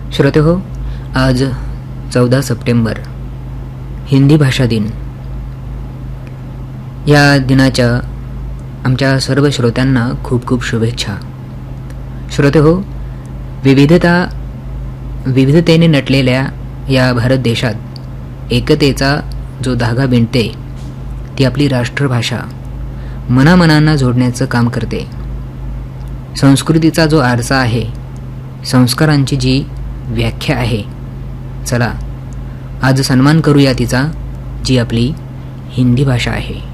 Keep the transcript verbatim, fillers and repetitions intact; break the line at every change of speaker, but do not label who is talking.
श्रोते हो, आज चौदा सप्टेंबर हिंदी भाषा दिन. या दिनाच्या आमच्या सर्व श्रोत्यांना खूप खूप शुभेच्छा. श्रोते हो, विविधता विविधतेने नटलेल्या या भारत देशात एकतेचा जो धागा विणते ती आपली राष्ट्रभाषा मनामनांना जोडण्याचं काम करते. संस्कृतीचा जो आरसा आहे, संस्कारांची जी व्याख्या आहे, चला आज सन्मान करूया तिचा, जी आपली हिंदी भाषा आहे.